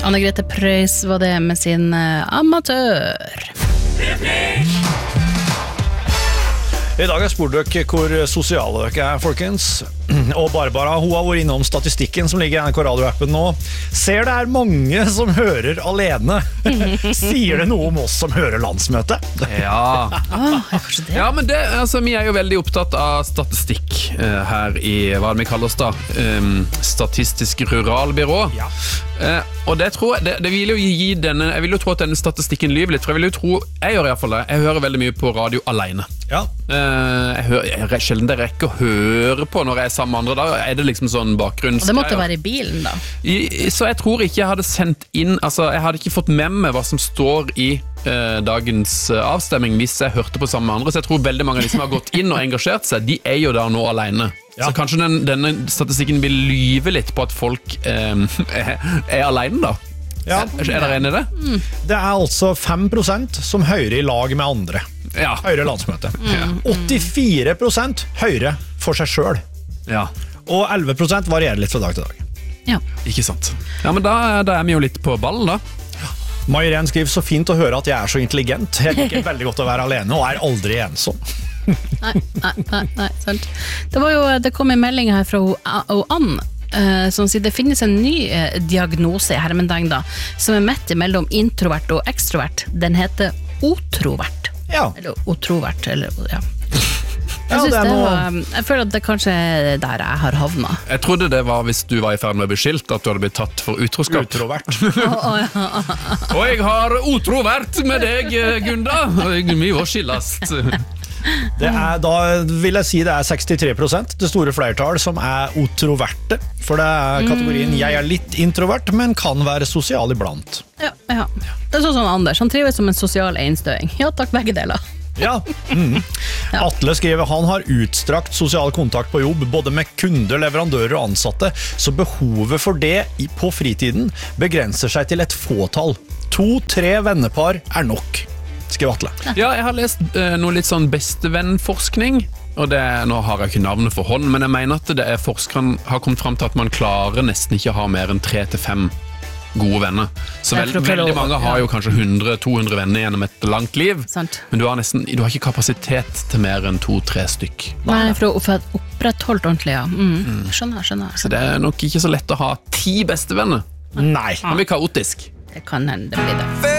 Anne-Grete Preus var det med sin amatør. I dag spurt dere hvor sosiale dere folkens. Og Barbara, hun har vært innom statistikken som ligger i NRK Radio-appen nå. Ser det mange som hører alene? Sier det noe om oss som hører landsmøtet? Ja. Kanskje det? Ja, men det, altså, vi jo veldig opptatt av statistikk her i, hva det vi kaller oss da, Statistisk Ruralbyrå. Ja. Og det tror jeg, det vil jo gi denne, jeg vil jo tro at denne statistikken lyver litt, for jeg vil jo tro, jeg gjør i hvert fall det, jeg hører veldig mye på radio alene. Ja. Jeg sjelden det rekker å høre på når jeg er sammen med andre, da det liksom sånn bakgrunns... Og det måtte være i bilen da. Så jeg tror ikke jeg hadde sendt inn, altså jeg hadde ikke fått med meg hva som står i dagens avstemming hvis jeg hørte på sammen med andre, så jeg tror veldig mange av de som har gått inn og engasjert seg, de jo da nå alene. Ja. Så kanskje denne statistikken vil lyve litt på at folk alene da. Ja. Dere enig i det? Det altså 5% som hører i lag med andre. Ja. Hører landsmøtet. 84% hører for seg selv. Ja. Og 11% varierer litt fra dag til dag. Ja. Ikke sant. Ja, men da vi jo litt på ballen da. Mairen skriver så fint å høre at jeg så intelligent. Jeg liker veldig godt å være alene og aldri ensom. Nei, sant. Det kom en melding her fra Ann som sier det finnes en ny diagnose her med deg da, som midt mellom introvert og ekstrovert. Den heter otrovert. Ja. Eller otrovert, eller ja. Ja, Jeg føler at det kanskje der jeg har havnet. Jeg trodde det var hvis du var i ferd med å bli skilt, at du hadde blitt tatt for utroskap. Utrovert. Og jeg har otrovert med deg, Gunda. Vi var skillast. Da vil jeg si det 63%, det store flertall, som otroverte. For det kategorien jeg litt introvert, men kan være sosial iblant. Ja. Det sånn som Anders, han trives som en sosial einstøing. Ja takk, begge deler. Ja. Atle skriver han har utstrakt sosial kontakt på jobb, både med kunder, leverandører og ansatte, så behovet for det på fritiden begrenser seg til et fåtall. 2-3 vennepar nok, skriver Atle. Ja, jeg har lest noe litt sånn bestevennforskning, og nå har jeg ikke navnet for hånd, men jeg mener at forskeren har kommet frem til at man klarer nesten ikke å ha mer enn 3-5 gode venner. Så veldig mange har jo kanskje 100-200 venner gjennom et langt liv. Sant. Men du har ikke kapasitet til mer enn 2-3 stykk. Nei, for å opprettholde ordentlig, ja. Skjønner. Så det nok ikke så lett å ha 10 bestevenner. Nei. Han blir kaotisk. Det kan hende det blir det.